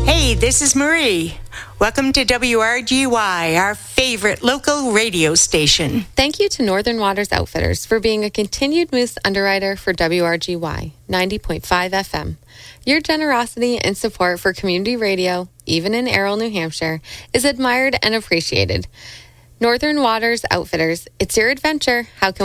Hey, this is Marie. Welcome to WRGY, our favorite local radio station. Thank you to Northern Waters Outfitters for being a continued Moose underwriter for WRGY 90.5 FM. Your generosity and support for community radio, even in Errol, New Hampshire, is admired and appreciated. Northern Waters Outfitters, it's your adventure. How can